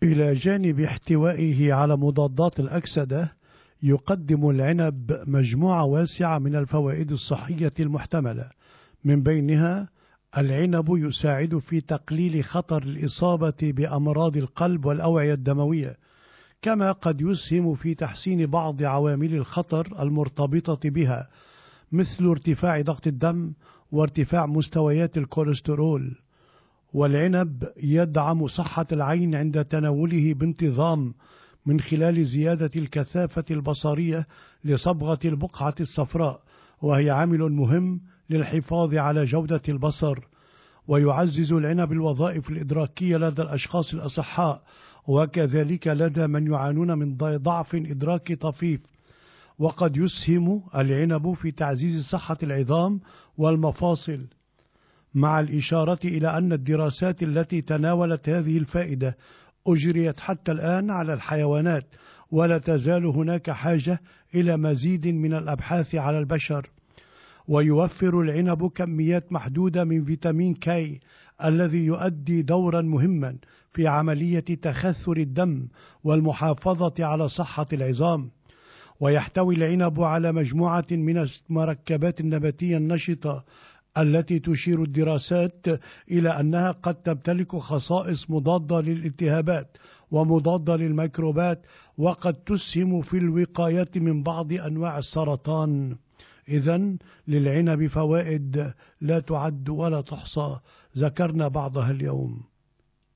إلى جانب احتوائه على مضادات الأكسدة، يقدم العنب مجموعة واسعة من الفوائد الصحية المحتملة. من بينها العنب يساعد في تقليل خطر الإصابة بأمراض القلب والأوعية الدموية، كما قد يسهم في تحسين بعض عوامل الخطر المرتبطة بها، مثل ارتفاع ضغط الدم وارتفاع مستويات الكوليسترول. والعنب يدعم صحة العين عند تناوله بانتظام، من خلال زيادة الكثافة البصرية لصبغة البقعة الصفراء، وهي عامل مهم للحفاظ على جودة البصر. ويعزز العنب الوظائف الإدراكية لدى الأشخاص الأصحاء، وكذلك لدى من يعانون من ضعف إدراكي طفيف. وقد يسهم العنب في تعزيز صحة العظام والمفاصل، مع الإشارة إلى أن الدراسات التي تناولت هذه الفائدة أجريت حتى الآن على الحيوانات، ولا تزال هناك حاجة إلى مزيد من الأبحاث على البشر. ويوفر العنب كميات محدودة من فيتامين كي، الذي يؤدي دورا مهما في عملية تخثر الدم والمحافظة على صحة العظام. ويحتوي العنب على مجموعة من المركبات النباتية النشطة، التي تشير الدراسات إلى أنها قد تمتلك خصائص مضادة للالتهابات ومضادة للميكروبات، وقد تسهم في الوقاية من بعض أنواع السرطان. إذن للعنب فوائد لا تعد ولا تحصى، ذكرنا بعضها اليوم.